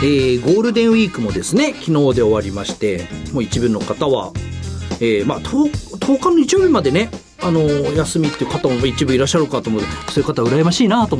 ゴールデンウィークもですね昨日で終わりまして、もう一部の方は、10日の日曜日までね休みっていう方も一部いらっしゃるかと思うので、そういう方は羨ましいなと